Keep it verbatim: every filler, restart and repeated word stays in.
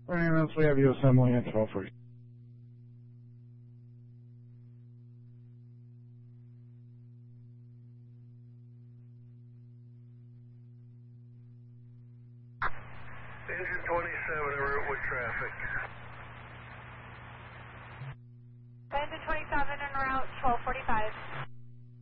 Ambulance, we have you assembling at twelve forty. Engine twenty-seven en route with traffic.